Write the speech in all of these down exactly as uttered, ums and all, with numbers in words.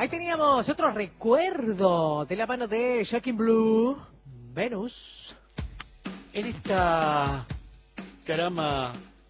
Ahí teníamos otro recuerdo de la mano de Shocking Blue, Venus. En esta trama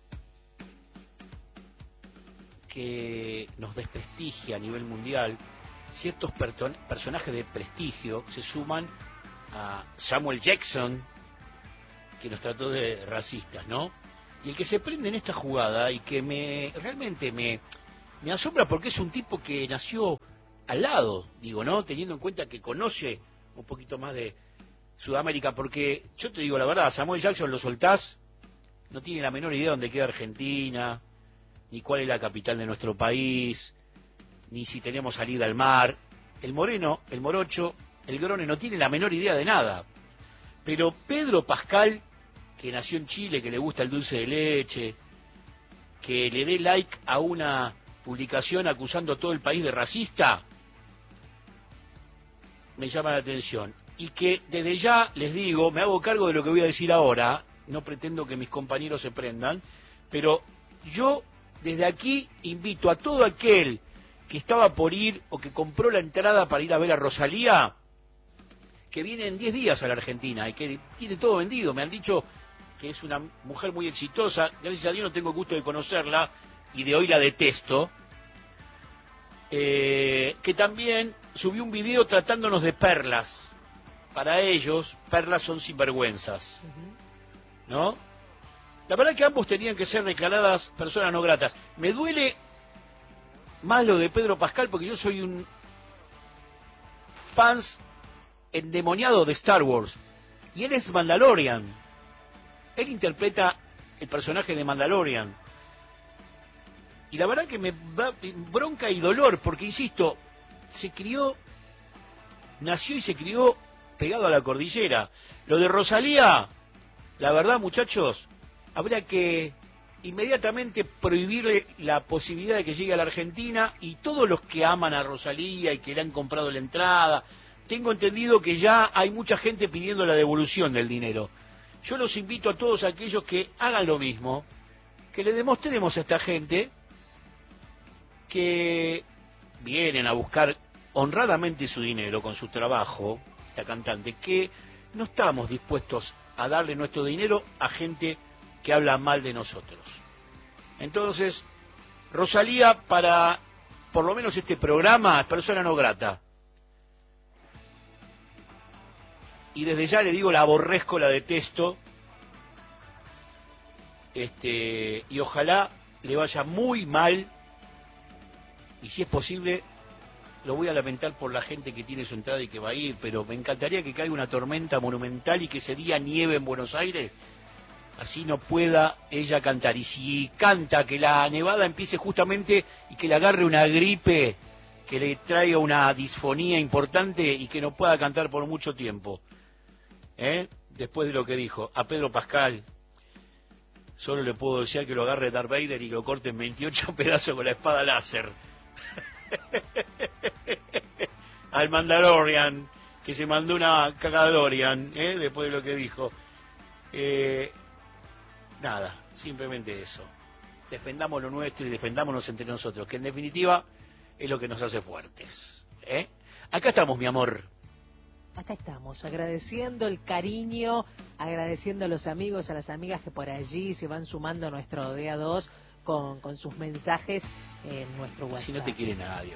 que nos desprestigia a nivel mundial, ciertos personajes de prestigio se suman a Samuel Jackson, que nos trató de racistas, ¿no? Y el que se prende en esta jugada y que me realmente me, me asombra porque es un tipo que nació al lado, digo, ¿no? Teniendo en cuenta que conoce un poquito más de Sudamérica, porque yo te digo la verdad, Samuel Jackson lo soltás, no tiene la menor idea de dónde queda Argentina, ni cuál es la capital de nuestro país, ni si tenemos salida al mar. El moreno, el morocho, el grone no tiene la menor idea de nada. Pero Pedro Pascal, que nació en Chile, que le gusta el dulce de leche, que le dé like a una publicación acusando a todo el país de racista, me llama la atención. Y que desde ya les digo, me hago cargo de lo que voy a decir ahora, no pretendo que mis compañeros se prendan, pero yo desde aquí invito a todo aquel que estaba por ir o que compró la entrada para ir a ver a Rosalía, que viene en diez días a la Argentina y que tiene todo vendido. Me han dicho que es una mujer muy exitosa, gracias a Dios no tengo el gusto de conocerla y de hoy la detesto, eh, que también subió un video tratándonos de perlas. Para ellos, perlas son sinvergüenzas, ¿no? La verdad que ambos tenían que ser declaradas personas no gratas. Me duele más lo de Pedro Pascal porque yo soy un fans endemoniado de Star Wars y él es Mandalorian. Él interpreta el personaje de Mandalorian y la verdad que me da bronca y dolor porque, insisto, se crió, nació y se crió pegado a la cordillera. Lo de Rosalía, la verdad, muchachos, habría que inmediatamente prohibirle la posibilidad de que llegue a la Argentina, y todos los que aman a Rosalía y que le han comprado la entrada, tengo entendido que ya hay mucha gente pidiendo la devolución del dinero. Yo los invito a todos aquellos que hagan lo mismo, que le demostremos a esta gente que vienen a buscar honradamente su dinero con su trabajo, esta cantante, que no estamos dispuestos a darle nuestro dinero a gente que habla mal de nosotros. Entonces, Rosalía, para por lo menos este programa, es persona no grata. Y desde ya le digo, la aborrezco, la detesto. Este, y ojalá le vaya muy mal. Y si es posible, lo voy a lamentar por la gente que tiene su entrada y que va a ir, pero me encantaría que caiga una tormenta monumental y que ese día nieve en Buenos Aires, así no pueda ella cantar. Y si canta, que la nevada empiece justamente y que le agarre una gripe, que le traiga una disfonía importante y que no pueda cantar por mucho tiempo. ¿Eh? Después de lo que dijo a Pedro Pascal, solo le puedo decir que lo agarre Darth Vader y lo corte en veintiocho pedazos con la espada láser. Al Mandalorian, que se mandó una cagadorian, ¿eh? Después de lo que dijo. Eh, nada, simplemente eso. Defendamos lo nuestro y defendámonos entre nosotros, que en definitiva es lo que nos hace fuertes, ¿eh? Acá estamos, mi amor. Acá estamos, agradeciendo el cariño, agradeciendo a los amigos, a las amigas que por allí se van sumando a nuestro D A dos con, con sus mensajes en nuestro WhatsApp. Si no te quiere nadie.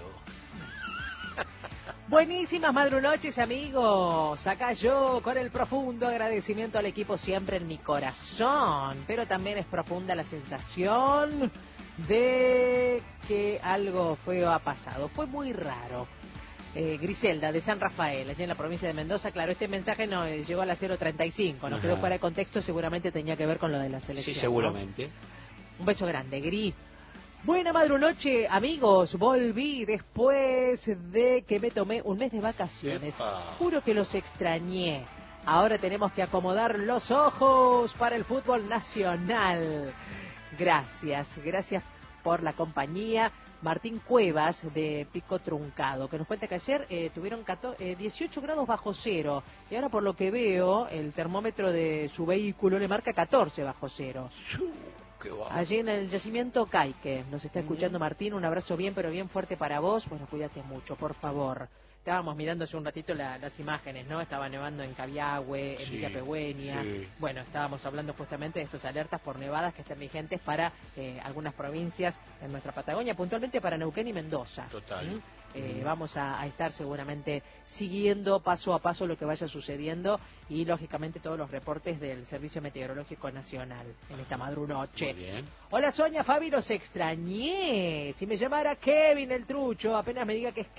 Buenísimas madrunoches, amigos. Acá yo con el profundo agradecimiento al equipo siempre en mi corazón, pero también es profunda la sensación de que algo feo ha pasado. Fue muy raro. Eh, Griselda, de San Rafael, allí en la provincia de Mendoza. Claro, este mensaje no eh, llegó a las cero treinta y cinco, nos quedó fuera de contexto, seguramente tenía que ver con lo de la selección. Sí, seguramente. ¿No? Un beso grande, Gris. Buena madrunoche, amigos. Volví después de que me tomé un mes de vacaciones. Epa. Juro que los extrañé. Ahora tenemos que acomodar los ojos para el fútbol nacional. Gracias, gracias por la compañía. Martín Cuevas, de Pico Truncado, que nos cuenta que ayer eh, tuvieron catorce, eh, dieciocho grados bajo cero, y ahora por lo que veo, el termómetro de su vehículo le marca catorce bajo cero. Qué bajo. Allí en el yacimiento Caique. Nos está escuchando Mm. Martín. Un abrazo bien, pero bien fuerte para vos. Bueno, cuídate mucho, por favor. Estábamos mirando hace un ratito la, las imágenes, ¿no? Estaba nevando en Cabiahue, en Sí, Villa Pegüeña. sí. Bueno, estábamos hablando justamente de estas alertas por nevadas que están vigentes para eh, algunas provincias en nuestra Patagonia, puntualmente para Neuquén y Mendoza. Total. ¿Mm? Eh, Mm. Vamos a, a estar seguramente siguiendo paso a paso lo que vaya sucediendo y lógicamente todos los reportes del Servicio Meteorológico Nacional en esta madrunoche. Muy bien. Hola Sonia, Fabi, los extrañé. Si me llamara Kevin el trucho, apenas me diga que es